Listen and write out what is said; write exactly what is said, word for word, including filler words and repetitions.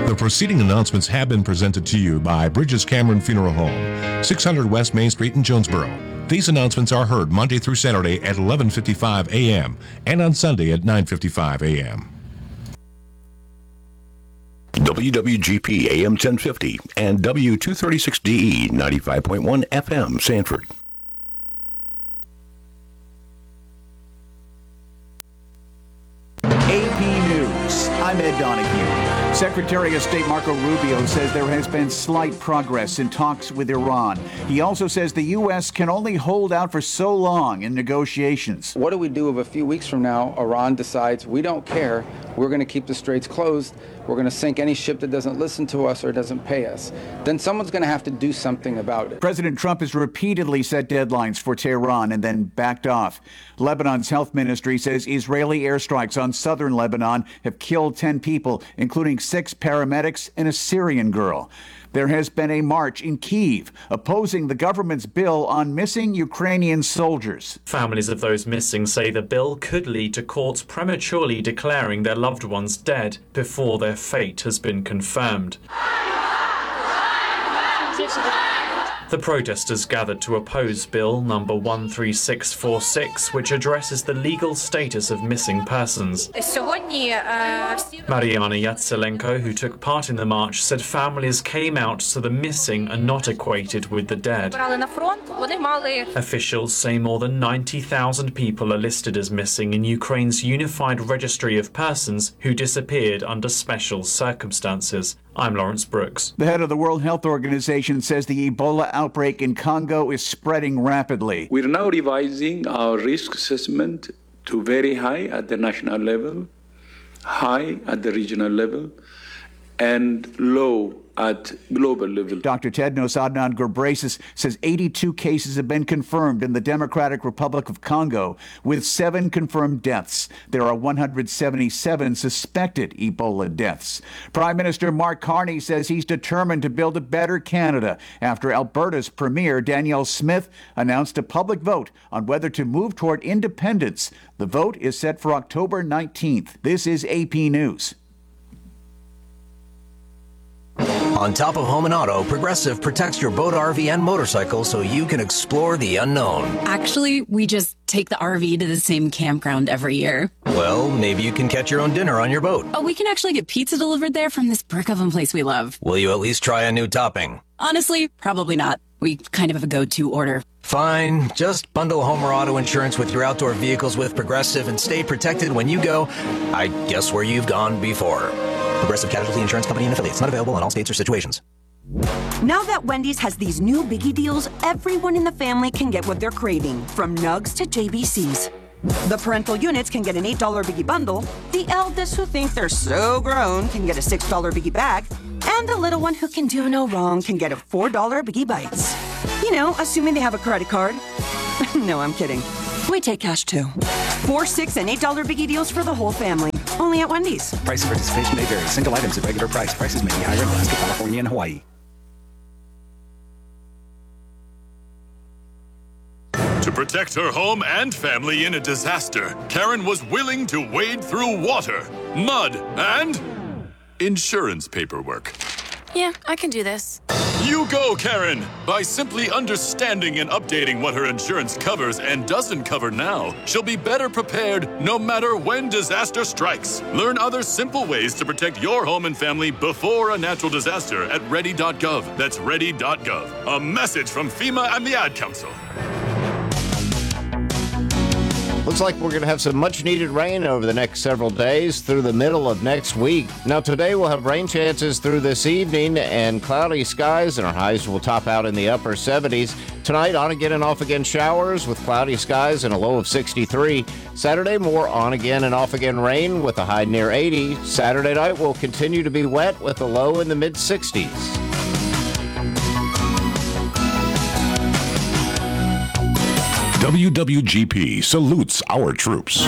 The preceding announcements have been presented to you by Bridges Cameron Funeral Home, six hundred West Main Street in Jonesboro. These announcements are heard Monday through Saturday at eleven fifty-five a m and on Sunday at nine fifty-five a m W W G P A M ten fifty and W two thirty-six D E ninety-five point one F M Sanford. A P News. I'm Ed Donahue. Secretary of State Marco Rubio says there has been slight progress in talks with Iran. He also says the U S can only hold out for so long in negotiations. What do we do if a few weeks from now Iran decides we don't care, we're going to keep the straits closed, we're going to sink any ship that doesn't listen to us or doesn't pay us? Then someone's going to have to do something about it. President Trump has repeatedly set deadlines for Tehran and then backed off. Lebanon's health ministry says Israeli airstrikes on southern Lebanon have killed ten people, including six paramedics and a Syrian girl. There has been a march in Kyiv opposing the government's bill on missing Ukrainian soldiers. Families of those missing say the bill could lead to courts prematurely declaring their loved ones dead before their fate has been confirmed. The protesters gathered to oppose Bill number one three six four six, which addresses the legal status of missing persons. Mariana Yatselenko, who took part in the march, said families came out so the missing are not equated with the dead. Officials say more than ninety thousand people are listed as missing in Ukraine's Unified Registry of Persons who disappeared under special circumstances. I'm Lawrence Brooks. The head of the World Health Organization says the Ebola outbreak in Congo is spreading rapidly. We're now revising our risk assessment to very high at the national level, high at the regional level, and low at global level. Doctor Tedros Adhanom Ghebreyesus says eighty-two cases have been confirmed in the Democratic Republic of Congo, with seven confirmed deaths. There are one hundred seventy-seven suspected Ebola deaths. Prime Minister Mark Carney says he's determined to build a better Canada after Alberta's Premier Danielle Smith announced a public vote on whether to move toward independence. The vote is set for October nineteenth. This is A P News. On top of home and auto, Progressive protects your boat, R V, and motorcycle so you can explore the unknown. Actually, we just take the R V to the same campground every year. Well, maybe you can catch your own dinner on your boat. Oh, we can actually get pizza delivered there from this brick oven place we love. Will you at least try a new topping? Honestly, probably not. We kind of have a go-to order. Fine. Just bundle home or auto insurance with your outdoor vehicles with Progressive and stay protected when you go, I guess, where you've gone before. Progressive Casualty Insurance Company and affiliates. Not available in all states or situations. Now that Wendy's has these new biggie deals, everyone in the family can get what they're craving, from nugs to J B Cs. The parental units can get an eight dollar biggie bundle, the eldest who think they're so grown can get a six dollar biggie bag, and the little one who can do no wrong can get a four dollar biggie bites. You know, assuming they have a credit card. No, I'm kidding. We take cash too. Four, six, and eight dollar biggie deals for the whole family. Only at Wendy's. Price of participation may vary. Single items at regular price. Prices may be higher in Alaska, California, and Hawaii. To protect her home and family in a disaster, Karen was willing to wade through water, mud, and insurance paperwork. Yeah, I can do this. You go, Karen! By simply understanding and updating what her insurance covers and doesn't cover now, she'll be better prepared no matter when disaster strikes. Learn other simple ways to protect your home and family before a natural disaster at ready dot gov. That's ready dot gov. A message from FEMA and the Ad Council. Looks like we're going to have some much-needed rain over the next several days through the middle of next week. Now, today we'll have rain chances through this evening and cloudy skies, and our highs will top out in the upper seventies. Tonight, on-again and off-again showers with cloudy skies and a low of sixty-three. Saturday, more on-again and off-again rain with a high near eighty. Saturday night will continue to be wet with a low in the mid-sixties. W W G P salutes our troops.